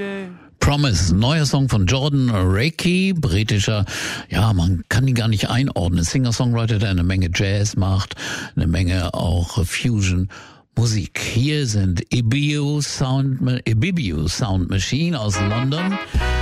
Promise, neuer Song von Jordan Rakey, britischer, ja, man kann ihn gar nicht einordnen, Singer-Songwriter, der eine Menge Jazz macht, eine Menge auch Fusion Musik. Hier sind Ibiu Sound Machine aus London.